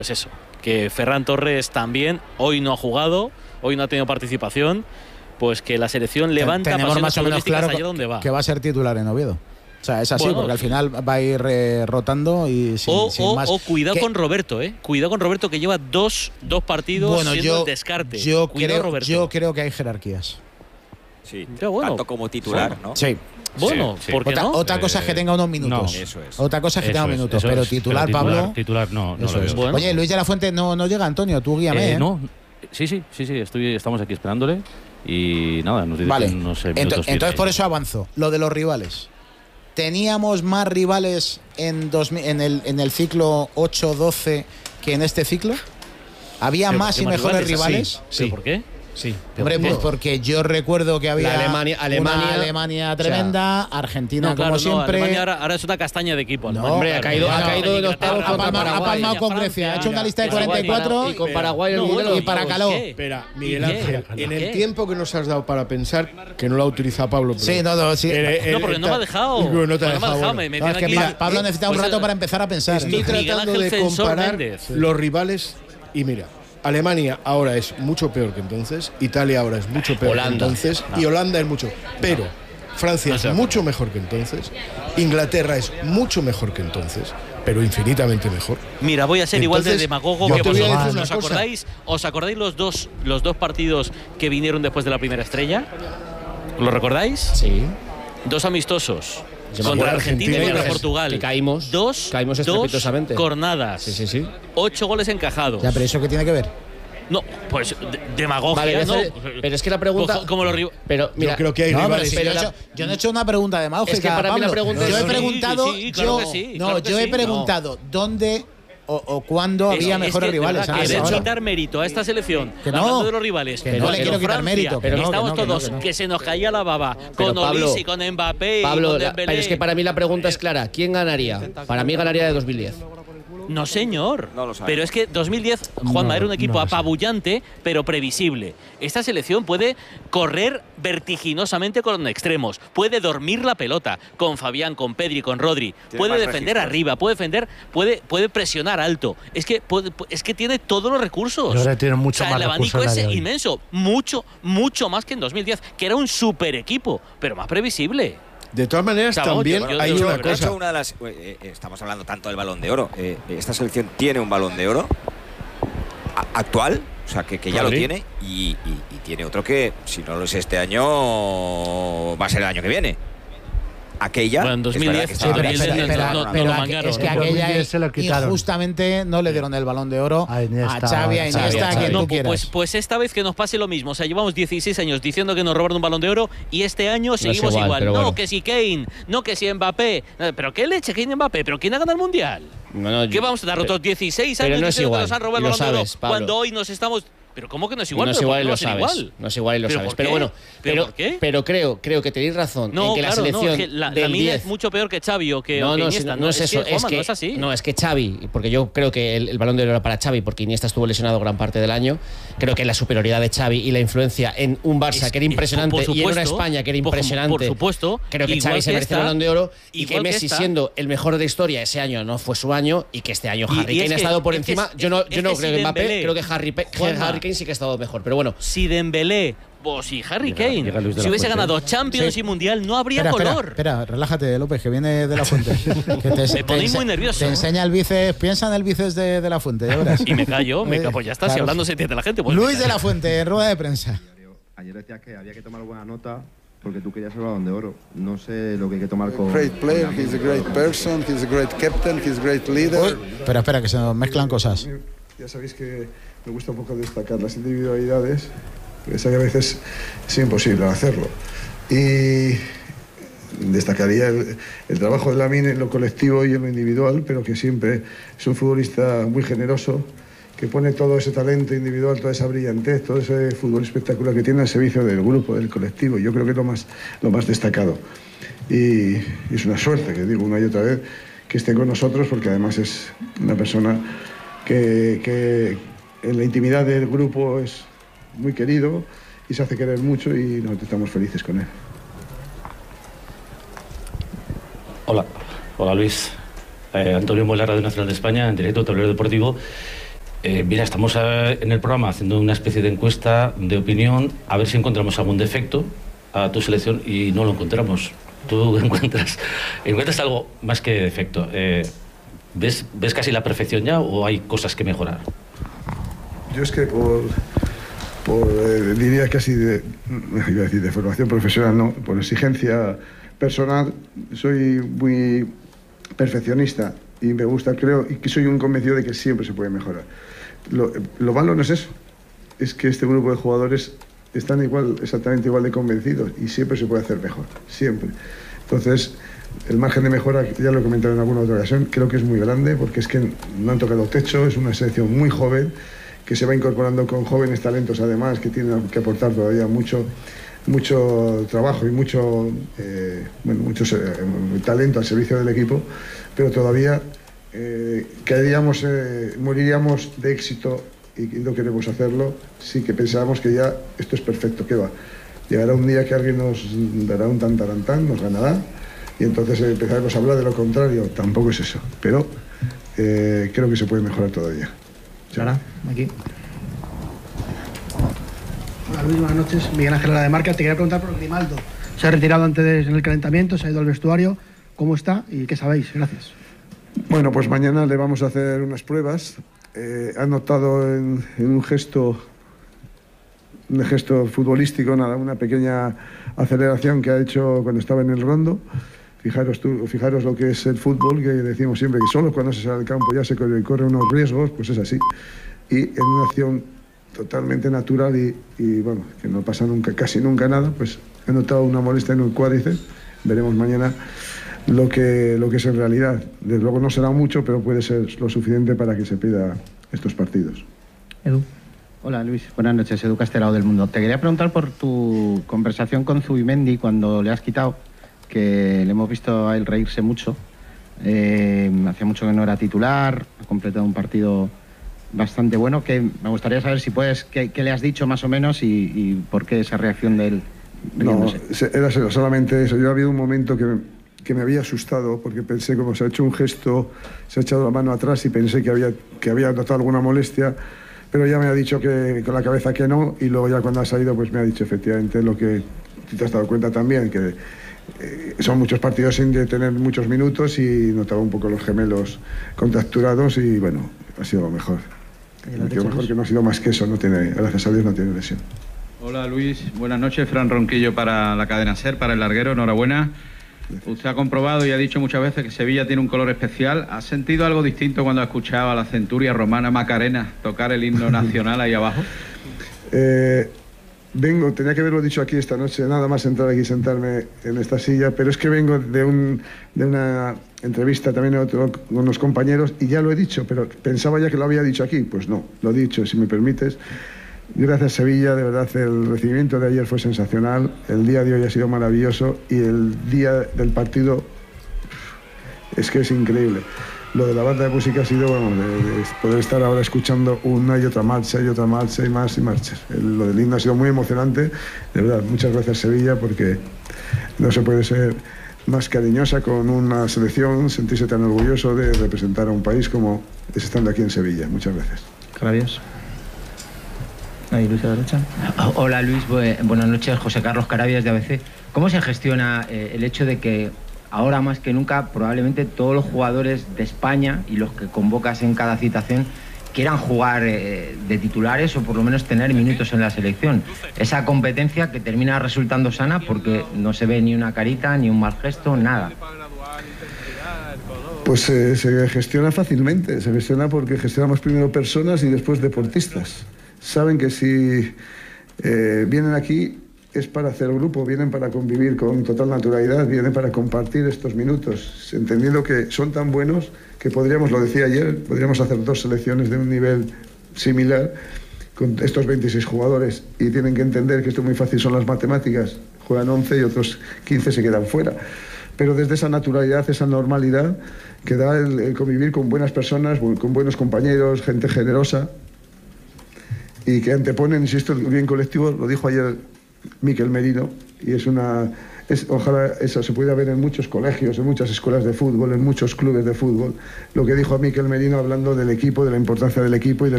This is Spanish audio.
Pues eso, que Ferran Torres también hoy no ha jugado, hoy no ha tenido participación, pues que la selección levanta tenemos más o menos claro allá donde va. Que va a ser titular en Oviedo. O sea, es así, bueno, porque al final va a ir rotando y sin más. O cuidado con Roberto, Cuidado con Roberto, que lleva dos partidos siendo el descarte. Yo creo que hay jerarquías. Sí, tanto como titular, ¿no? Sí. Bueno, sí. ¿por qué no? Otra cosa es que tenga unos minutos. No, eso es. Otra cosa es que tenga minutos, pero titular, Pablo. Titular no eso es. Bueno. Oye, Luis de la Fuente no llega, Antonio, tú guíame. No, sí, estamos aquí esperándole y nada, nos vale. unos minutos. Entonces por eso avanzo. Lo de los rivales. ¿Teníamos más rivales en el ciclo 8-12 que en este ciclo? ¿Había más y mejores rivales? Sí. ¿Por qué? Sí, hombre, pues porque yo recuerdo que había una Alemania tremenda, Argentina como siempre. Alemania ahora es una castaña de equipo. No, hombre, ha caído en octavos contra Paraguay. Ha palmado con Grecia, ha hecho una lista de 44 y con Paraguay y para Caló. Espera, Miguel Ángel, en el tiempo que nos has dado para pensar, que no lo ha utilizado Pablo. Sí, porque no me ha dejado. No te ha dejado. Pablo necesita un rato para empezar a pensar. Estoy tratando de comparar los rivales y mira. Alemania ahora es mucho peor que entonces, Italia ahora es mucho peor que entonces y Holanda es mucho. Pero Francia es mucho mejor que entonces, Inglaterra es mucho mejor que entonces, pero infinitamente mejor. Mira, voy a ser igual de demagogo que vosotros. ¿Os acordáis los dos partidos que vinieron después de la primera estrella? ¿Lo recordáis? Sí. 2 amistosos. Contra Argentina y contra Portugal. Que caímos estrepitosamente. 2 jornadas. Sí. 8 goles encajados. Ya, pero ¿eso qué tiene que ver? No, pues demagogia, vale, ¿no? Pero es que la pregunta... Pero mira, yo creo que hay rivales. Yo no he hecho una pregunta demagógica, es que para Pablo. mí la pregunta yo es... he preguntado... yo he preguntado dónde... O cuándo había mejores rivales. Querer quitar mérito a esta selección, hablando de los rivales. Que no le quiero quitar mérito. Pero estamos todos, que se nos caía la baba con Olise, con Mbappé, Pablo, con Dembélé. Pero es que para mí la pregunta es clara. ¿Quién ganaría? Para mí ganaría de 2010. No, señor. No lo sabe. Pero es que 2010, Juanma, era un equipo apabullante, pero previsible. Esta selección puede correr vertiginosamente con extremos, puede dormir la pelota con Fabián, con Pedri, con Rodri, puede defender arriba, puede presionar alto. Es que tiene todos los recursos. Ahora tiene mucho más el abanico recursos. Es inmenso, mucho más que en 2010, que era un super equipo, pero más previsible. De todas maneras, también hay una cosa. Estamos hablando tanto del Balón de Oro. Esta selección tiene un Balón de Oro actual, o sea, que ya lo tiene, y tiene otro que, si no lo es este año, va a ser el año que viene. Aquella. Bueno, en 2010 pero es que aquella injustamente no le dieron el Balón de Oro a Xavi, a Iniesta, a quien tú quieras. Pues esta vez que nos pase lo mismo. O sea, llevamos 16 años diciendo que nos robaron un Balón de Oro y este año seguimos igual. No, bueno. Que si Kane, no que si Mbappé. ¿Pero qué leche Kane y Mbappé? ¿Pero quién ha ganado el Mundial? ¿Qué vamos a dar otros 16 años diciendo que nos han robado el Balón de Oro cuando hoy nos estamos... Pero ¿cómo que no es igual? No es igual y lo sabes. No es igual y lo sabes. Pero bueno, pero creo que tenéis razón en que la selección la mía es mucho peor que Xavi o que Iniesta. No es eso, es que no es así. No, es que Xavi, porque yo creo que el Balón de Oro era para Xavi porque Iniesta estuvo lesionado gran parte del año. Creo que la superioridad de Xavi y la influencia en un Barça que era impresionante y en una España que era impresionante. Por supuesto. Creo que Xavi se merece el Balón de Oro y que Messi siendo el mejor de historia ese año no fue su año y que este año Harry Kane ha estado por encima. Yo no creo que Mbappé, creo que Harry Kane sí que ha estado mejor. Pero bueno, si Dembélé o si Harry Kane si hubiese ganado Champions y Mundial, no habría color. Espera, relájate, López, que viene de la Fuente. Me ponéis muy nervioso. Te enseña el bíceps, piensa en el bíceps de la Fuente, ya verás. Y me callo, pues ya está, si hablando se entiende la gente. Pues Luis de la Fuente, en rueda de prensa. Ayer decías que había que tomar buena nota porque tú querías el Balón de Oro. No sé lo que hay que tomar con... Great player, he's a great person, he's a great captain, he's a great leader. Espera, que se nos mezclan cosas. Ya sabéis que me gusta un poco destacar las individualidades, porque sé que a veces es imposible hacerlo. Y destacaría el trabajo de Lamine en lo colectivo y en lo individual, pero que siempre es un futbolista muy generoso, que pone todo ese talento individual, toda esa brillantez, todo ese fútbol espectacular que tiene al servicio del grupo, del colectivo. Yo creo que es lo más destacado. Y es una suerte, que digo una y otra vez, que esté con nosotros, porque además es una persona que en la intimidad del grupo es muy querido y se hace querer mucho y nosotros estamos felices con él. Hola Luis. Antonio Mola, Radio Nacional de España, en directo, Tablero Deportivo. Mira, estamos en el programa haciendo una especie de encuesta de opinión, a ver si encontramos algún defecto a tu selección y no lo encontramos. Tú encuentras algo más que defecto. ¿Ves casi la perfección ya o hay cosas que mejorar? Yo es que diría casi iba a decir de formación profesional, no, por exigencia personal, soy muy perfeccionista y me gusta, creo, y que soy un convencido de que siempre se puede mejorar. Lo malo no es eso, es que este grupo de jugadores están exactamente igual de convencidos y siempre se puede hacer mejor, siempre. Entonces, el margen de mejora, ya lo he comentado en alguna otra ocasión, creo que es muy grande porque es que no han tocado techo, es una selección muy joven que se va incorporando con jóvenes talentos además que tienen que aportar todavía mucho trabajo y mucho talento al servicio del equipo, pero todavía moriríamos de éxito y no queremos hacerlo sí que pensábamos que ya esto es perfecto, que va. Llegará un día que alguien nos dará un tantarantán, nos ganará y entonces empezaremos a hablar de lo contrario. Tampoco es eso, pero creo que se puede mejorar todavía. Sara, aquí. Hola Luis, buenas noches. Miguel Ángel de Marca. Te quería preguntar por Grimaldo. Se ha retirado antes en el calentamiento, se ha ido al vestuario. ¿Cómo está y qué sabéis? Gracias. Bueno, pues mañana le vamos a hacer unas pruebas. Ha notado en un gesto futbolístico, una pequeña aceleración que ha hecho cuando estaba en el rondo. Fijaros lo que es el fútbol, que decimos siempre que solo cuando se sale al campo ya se corre unos riesgos, pues es así. Y en una acción totalmente natural y bueno, que no pasa casi nunca nada, pues he notado una molestia en el cuádriceps. Veremos mañana lo que es en realidad. Desde luego no será mucho, pero puede ser lo suficiente para que se pida estos partidos. Edu. Hola Luis, buenas noches, Edu Castelao del Mundo. Te quería preguntar por tu conversación con Zubimendi cuando le has quitado, que le hemos visto a él reírse mucho. Hacía mucho que no era titular, ha completado un partido bastante bueno, que me gustaría saber si puedes, qué le has dicho más o menos y por qué esa reacción de él. No, era solamente eso. Yo ha habido un momento que me había asustado porque pensé, como se ha hecho un gesto, se ha echado la mano atrás y pensé que había notado alguna molestia, pero ya me ha dicho que con la cabeza que no, y luego ya cuando ha salido pues me ha dicho efectivamente lo que te has dado cuenta también, que son muchos partidos sin tener muchos minutos y notaba un poco los gemelos contracturados y bueno, ha sido lo mejor. Lo mejor que no ha sido más que eso, gracias a Dios no tiene lesión. Hola Luis, buenas noches, Fran Ronquillo para la cadena SER, para El Larguero, enhorabuena. Usted ha comprobado y ha dicho muchas veces que Sevilla tiene un color especial. ¿Ha sentido algo distinto cuando ha escuchado a la centuria romana Macarena tocar el himno nacional ahí abajo? Tenía que haberlo dicho aquí esta noche, nada más entrar aquí y sentarme en esta silla, pero es que vengo de una entrevista también con unos compañeros y ya lo he dicho, pero pensaba ya que lo había dicho aquí. Pues no, lo he dicho, si me permites. Gracias Sevilla, de verdad el recibimiento de ayer fue sensacional, el día de hoy ha sido maravilloso y el día del partido es que es increíble. Lo de la banda de música ha sido, bueno, de poder estar ahora escuchando una y otra marcha y más y marchas. Lo del himno ha sido muy emocionante, de verdad, muchas gracias Sevilla, porque no se puede ser más cariñosa con una selección, sentirse tan orgulloso de representar a un país como es estando aquí en Sevilla. Muchas gracias. Carabias. Ahí, Luis, a la derecha. Hola Luis, buenas noches, José Carlos Carabias de ABC. ¿Cómo se gestiona el hecho de que ahora más que nunca probablemente todos los jugadores de España y los que convocas en cada citación quieran jugar de titulares o por lo menos tener minutos en la selección? Esa competencia que termina resultando sana porque no se ve ni una carita, ni un mal gesto, nada. Pues se gestiona fácilmente, se gestiona porque gestionamos primero personas y después deportistas. Saben que si vienen aquí es para hacer grupo, vienen para convivir con total naturalidad, vienen para compartir estos minutos, entendiendo que son tan buenos que podríamos, lo decía ayer, podríamos hacer 2 selecciones de un nivel similar con estos 26 jugadores y tienen que entender que esto es muy fácil, son las matemáticas, juegan 11 y otros 15 se quedan fuera. Pero desde esa naturalidad, esa normalidad que da el convivir con buenas personas, con buenos compañeros, gente generosa, y que anteponen, insisto, el bien colectivo, lo dijo ayer Mikel Merino, y ojalá eso se pueda ver en muchos colegios, en muchas escuelas de fútbol, en muchos clubes de fútbol, lo que dijo Mikel Merino hablando del equipo, de la importancia del equipo y del